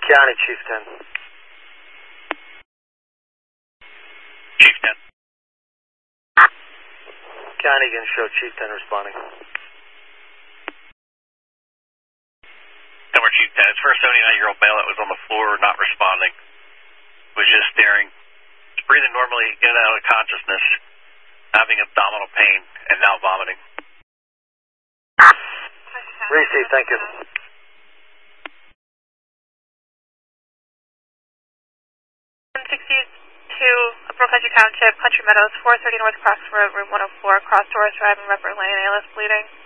County, Chief 10. Chief 10. County can show Chief 10 responding. Denver Chief 10. It's for a 79-year-old male that was on the floor, not responding. Was just staring. Was breathing normally in and out of consciousness, having abdominal pain, and now vomiting. Receive, thank you. 162, Upper Country Township, Country Meadows, 430 North Cross Road, room 104, Cross Doors Drive and Rupper Lane, ALS bleeding.